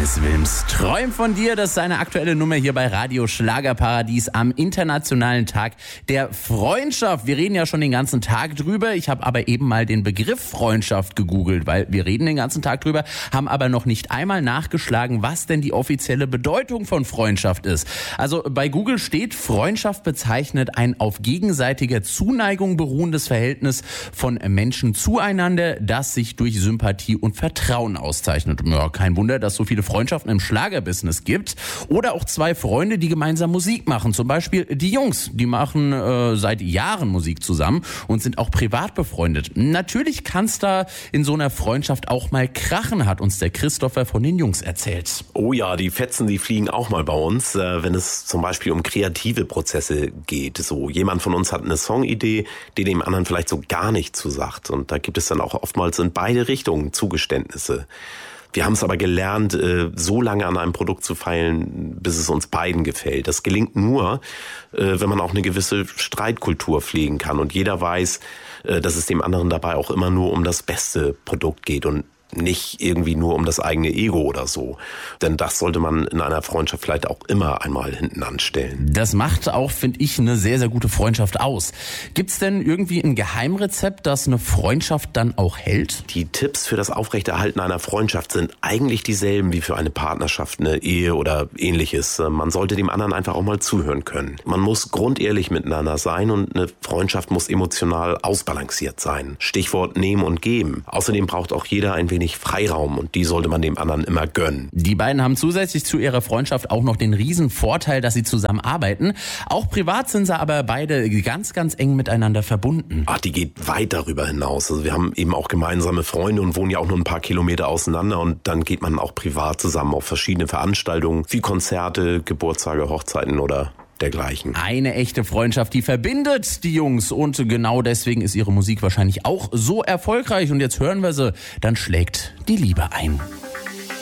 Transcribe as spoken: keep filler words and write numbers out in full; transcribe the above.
Dennis Wilms. Träum von dir, das ist seine aktuelle Nummer hier bei Radio Schlagerparadies am Internationalen Tag der Freundschaft. Wir reden ja schon den ganzen Tag drüber. Ich habe aber eben mal den Begriff Freundschaft gegoogelt, weil wir reden den ganzen Tag drüber, haben aber noch nicht einmal nachgeschlagen, was denn die offizielle Bedeutung von Freundschaft ist. Also bei Google steht, Freundschaft bezeichnet ein auf gegenseitiger Zuneigung beruhendes Verhältnis von Menschen zueinander, das sich durch Sympathie und Vertrauen auszeichnet. Ja, kein Wunder, dass es so viele Freundschaften im Schlagerbusiness gibt. Oder auch zwei Freunde, die gemeinsam Musik machen. Zum Beispiel die Jungs, die machen äh, seit Jahren Musik zusammen und sind auch privat befreundet. Natürlich kann es da in so einer Freundschaft auch mal krachen, hat uns der Christopher von den Jungs erzählt. Oh ja, die Fetzen, die fliegen auch mal bei uns, äh, wenn es zum Beispiel um kreative Prozesse geht. So, jemand von uns hat eine Songidee, die dem anderen vielleicht so gar nicht zusagt. Und da gibt es dann auch oftmals in beide Richtungen Zugeständnisse. Wir haben es aber gelernt, so lange an einem Produkt zu feilen, bis es uns beiden gefällt. Das gelingt nur, wenn man auch eine gewisse Streitkultur pflegen kann und jeder weiß, dass es dem anderen dabei auch immer nur um das beste Produkt geht und nicht irgendwie nur um das eigene Ego oder so. Denn das sollte man in einer Freundschaft vielleicht auch immer einmal hinten anstellen. Das macht auch, finde ich, eine sehr, sehr gute Freundschaft aus. Gibt's denn irgendwie ein Geheimrezept, das eine Freundschaft dann auch hält? Die Tipps für das Aufrechterhalten einer Freundschaft sind eigentlich dieselben wie für eine Partnerschaft, eine Ehe oder ähnliches. Man sollte dem anderen einfach auch mal zuhören können. Man muss grundehrlich miteinander sein und eine Freundschaft muss emotional ausbalanciert sein. Stichwort nehmen und geben. Außerdem braucht auch jeder ein wenig Freiraum und die sollte man dem anderen immer gönnen. Die beiden haben zusätzlich zu ihrer Freundschaft auch noch den riesen Vorteil, dass sie zusammen arbeiten. Auch privat sind sie aber beide ganz, ganz eng miteinander verbunden. Ach, die geht weit darüber hinaus. Also wir haben eben auch gemeinsame Freunde und wohnen ja auch nur ein paar Kilometer auseinander und dann geht man auch privat zusammen auf verschiedene Veranstaltungen, wie Konzerte, Geburtstage, Hochzeiten oder dergleichen. Eine echte Freundschaft, die verbindet die Jungs und genau deswegen ist ihre Musik wahrscheinlich auch so erfolgreich und jetzt hören wir sie, dann schlägt die Liebe ein.